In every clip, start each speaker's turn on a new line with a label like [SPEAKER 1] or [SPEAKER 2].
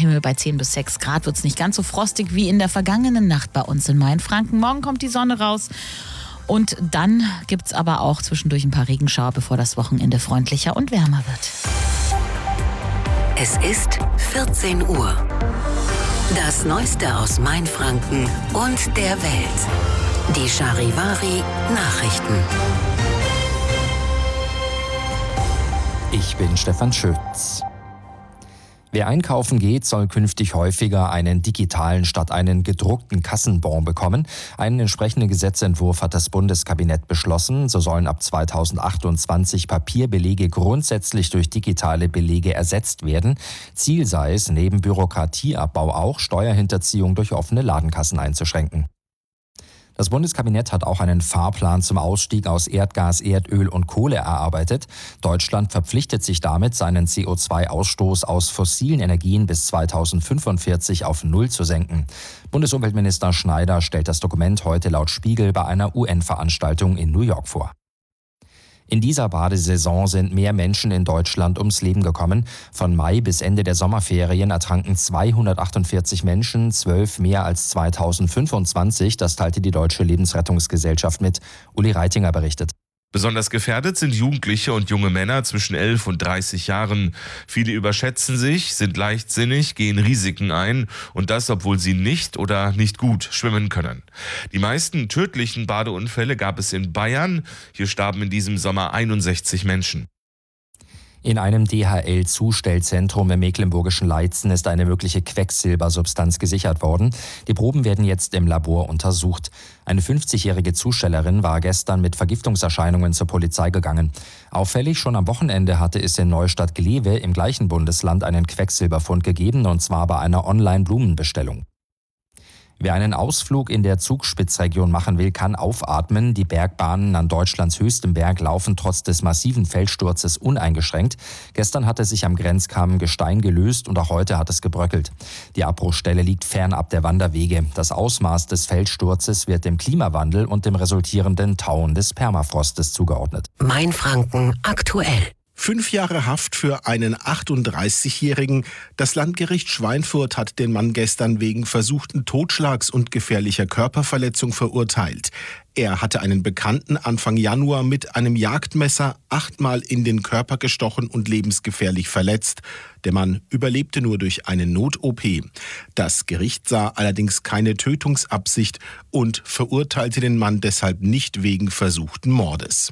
[SPEAKER 1] Himmel bei 10 bis 6 Grad wird es nicht ganz so frostig wie in der vergangenen Nacht bei uns in Mainfranken. Morgen kommt die Sonne raus. Und dann gibt es aber auch zwischendurch ein paar Regenschauer, bevor das Wochenende freundlicher und wärmer wird.
[SPEAKER 2] Es ist 14 Uhr. Das Neueste aus Mainfranken und der Welt. Die Charivari Nachrichten.
[SPEAKER 3] Ich bin Stefan Schütz. Wer einkaufen geht, soll künftig häufiger einen digitalen statt einen gedruckten Kassenbon bekommen. Einen entsprechenden Gesetzentwurf hat das Bundeskabinett beschlossen. So sollen ab 2028 Papierbelege grundsätzlich durch digitale Belege ersetzt werden. Ziel sei es, neben Bürokratieabbau auch Steuerhinterziehung durch offene Ladenkassen einzuschränken. Das Bundeskabinett hat auch einen Fahrplan zum Ausstieg aus Erdgas, Erdöl und Kohle erarbeitet. Deutschland verpflichtet sich damit, seinen CO2-Ausstoß aus fossilen Energien bis 2045 auf Null zu senken. Bundesumweltminister Schneider stellt das Dokument heute laut Spiegel bei einer UN-Veranstaltung in New York vor. In dieser Badesaison sind mehr Menschen in Deutschland ums Leben gekommen. Von Mai bis Ende der Sommerferien ertranken 248 Menschen, 12 mehr als 2025. Das teilte die Deutsche Lebensrettungsgesellschaft mit. Uli Reitinger berichtet.
[SPEAKER 4] Besonders gefährdet sind Jugendliche und junge Männer zwischen 11 und 30 Jahren. Viele überschätzen sich, sind leichtsinnig, gehen Risiken ein und das, obwohl sie nicht oder nicht gut schwimmen können. Die meisten tödlichen Badeunfälle gab es in Bayern. Hier starben in diesem Sommer 61 Menschen.
[SPEAKER 3] In einem DHL-Zustellzentrum im mecklenburgischen Leitzen ist eine mögliche Quecksilbersubstanz gesichert worden. Die Proben werden jetzt im Labor untersucht. Eine 50-jährige Zustellerin war gestern mit Vergiftungserscheinungen zur Polizei gegangen. Auffällig, schon am Wochenende hatte es in Neustadt-Glewe im gleichen Bundesland einen Quecksilberfund gegeben, und zwar bei einer Online-Blumenbestellung. Wer einen Ausflug in der Zugspitzregion machen will, kann aufatmen. Die Bergbahnen an Deutschlands höchstem Berg laufen trotz des massiven Felssturzes uneingeschränkt. Gestern hatte sich am Grenzkamm Gestein gelöst und auch heute hat es gebröckelt. Die Abbruchstelle liegt fernab der Wanderwege. Das Ausmaß des Felssturzes wird dem Klimawandel und dem resultierenden Tauen des Permafrostes zugeordnet.
[SPEAKER 2] Mainfranken aktuell.
[SPEAKER 5] 5 Jahre Haft für einen 38-Jährigen. Das Landgericht Schweinfurt hat den Mann gestern wegen versuchten Totschlags und gefährlicher Körperverletzung verurteilt. Er hatte einen Bekannten Anfang Januar mit einem Jagdmesser 8-mal in den Körper gestochen und lebensgefährlich verletzt. Der Mann überlebte nur durch eine Not-OP. Das Gericht sah allerdings keine Tötungsabsicht und verurteilte den Mann deshalb nicht wegen versuchten Mordes.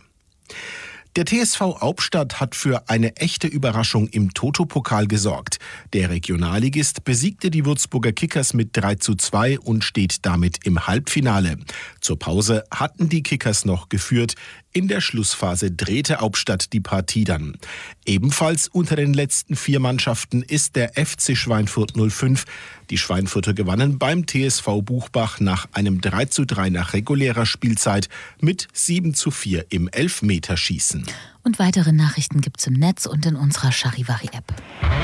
[SPEAKER 5] Der TSV Hauptstadt hat für eine echte Überraschung im Toto-Pokal gesorgt. Der Regionalligist besiegte die Würzburger Kickers mit 3:2 und steht damit im Halbfinale. Zur Pause hatten die Kickers noch geführt. In der Schlussphase drehte Hauptstadt die Partie dann. Ebenfalls unter den letzten 4 Mannschaften ist der FC Schweinfurt 05. Die Schweinfurter gewannen beim TSV Buchbach nach einem 3:3 nach regulärer Spielzeit mit 7:4 im Elfmeterschießen.
[SPEAKER 1] Und weitere Nachrichten gibt's im Netz und in unserer Charivari-App.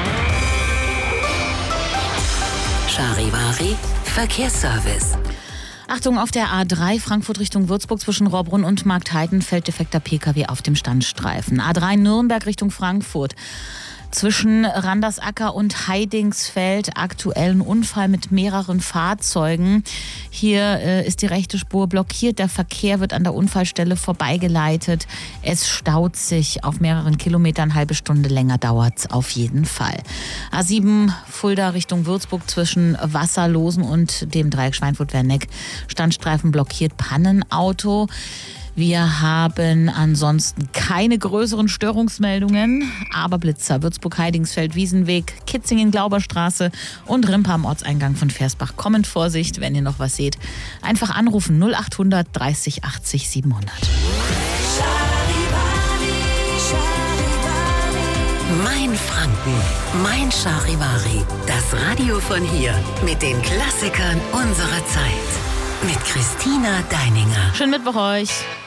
[SPEAKER 2] Charivari Verkehrsservice.
[SPEAKER 1] Achtung, auf der A3 Frankfurt Richtung Würzburg zwischen Rohrbrunn und Marktheiten fällt defekter Pkw auf dem Standstreifen. A3 Nürnberg Richtung Frankfurt. Zwischen Randersacker und Heidingsfeld aktuell ein Unfall mit mehreren Fahrzeugen. Hier ist die rechte Spur blockiert. Der Verkehr wird an der Unfallstelle vorbeigeleitet. Es staut sich auf mehreren Kilometern. Halbe Stunde länger dauert es auf jeden Fall. A7 Fulda Richtung Würzburg zwischen Wasserlosen und dem Dreieck Schweinfurt-Werneck. Standstreifen blockiert, Pannenauto. Wir haben ansonsten keine größeren Störungsmeldungen, aber Blitzer, Würzburg, Heidingsfeld, Wiesenweg, Kitzingen, Glauberstraße und Rimpa am Ortseingang von Versbach. Kommt Vorsicht, wenn ihr noch was seht. Einfach anrufen 0800 30 80 700.
[SPEAKER 2] Mainfranken, mein Charivari. Das Radio von hier mit den Klassikern unserer Zeit. Mit Christina Deininger.
[SPEAKER 1] Schönen Mittwoch euch.